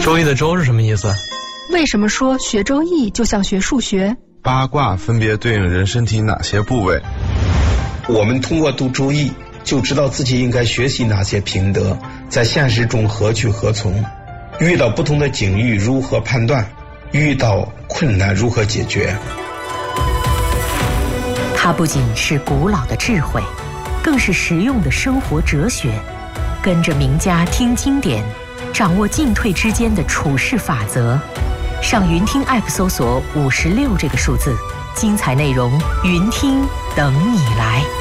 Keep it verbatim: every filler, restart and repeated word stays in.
周易的周是什么意思？ 为什么说学周易就像学数学？ 八卦分别对应人身体哪些部位？ 我们通过读周易就知道自己应该学习哪些品德，在现实中何去何从，遇到不同的境遇如何判断，遇到困难如何解决。 它不仅是古老的智慧，更是实用的生活哲学。跟着名家听经典，掌握进退之间的处事法则。上云听 App 搜索五十六这个数字，精彩内容云听等你来。